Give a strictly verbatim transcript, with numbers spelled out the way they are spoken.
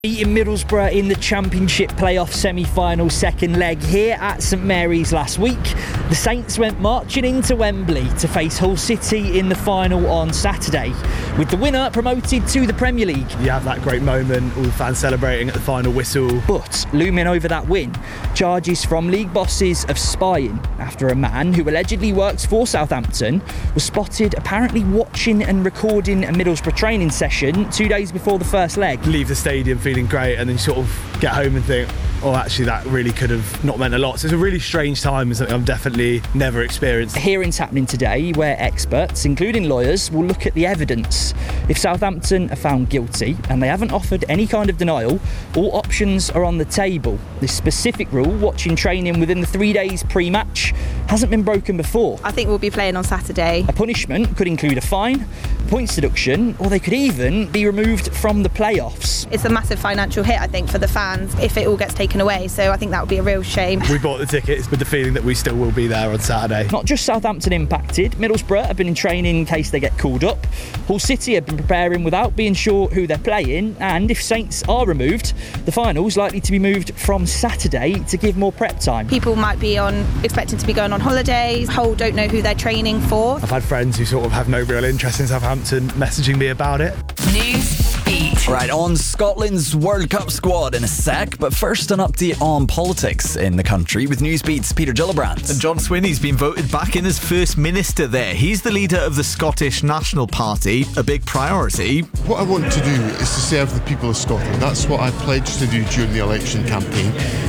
In Middlesbrough in the Championship playoff semi-final second leg here at St Mary's last week. The Saints went marching into Wembley to face Hull City in the final on Saturday, with the winner promoted to the Premier League. You have that great moment, all the fans celebrating at the final whistle. But looming over that win, charges from league bosses of spying after a man who allegedly works for Southampton was spotted apparently watching and recording a Middlesbrough training session two days before the first leg. Leave the stadium feeling great and then you sort of get home and think, oh, actually that really could have not meant a lot. So it's a really strange time and something I've definitely never experienced. A hearing's happening today where experts, including lawyers, will look at the evidence. If Southampton are found guilty and they haven't offered any kind of denial, all options are on the table. This specific rule, watching training within the three days pre-match, hasn't been broken before. I think we'll be playing on Saturday. A punishment could include a fine, points deduction, or they could even be removed from the playoffs. It's a massive financial hit, I think, for the fans if it all gets taken away, so I think that would be a real shame. We bought the tickets with the feeling that we still will be there on Saturday. Not just Southampton impacted, Middlesbrough have been in training in case they get called up. Hull City have been preparing without being sure who they're playing, and if Saints are removed, the final's likely to be moved from Saturday to give more prep time. People might be on expecting to be going on holidays. Hull don't know who they're training for. I've had friends who sort of have no real interest in Southampton messaging me about it. News Beat. Right, on Scotland's World Cup squad in a sec, but first an update on politics in the country with Newsbeat's Peter Gillibrand. And John Swinney's been voted back in as First Minister there. He's the leader of the Scottish National Party, a big priority. What I want to do is to serve the people of Scotland. That's what I pledged to do during the election campaign.